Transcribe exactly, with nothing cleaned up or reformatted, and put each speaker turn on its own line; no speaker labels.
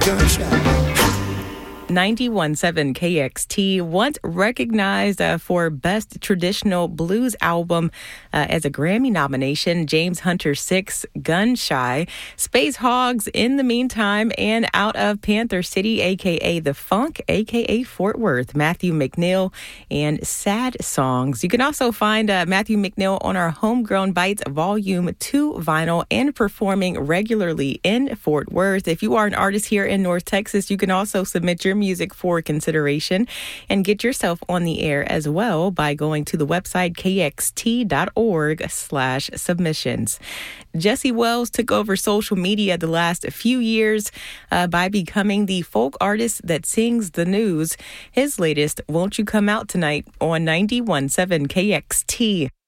ninety-one point seven K X T, once recognized uh, for Best Traditional Blues Album uh, as a Grammy nomination, James Hunter six, Gun Shy, Space Hogs, In the Meantime, and Out of Panther City, a k a. The Funk, a k a. Fort Worth, Matthew McNeil, and Sad Songs. You can also find uh, Matthew McNeil on our Homegrown Bites Volume two vinyl and performing regularly in Fort Worth. If you are an artist here in North Texas, you can also submit your music for consideration and get yourself on the air as well by going to the website kxt.org slash submissions. Jesse Wells took over social media the last few years uh, by becoming the folk artist that sings the news. His latest, Won't You Come Out Tonight, on ninety-one point seven K X T.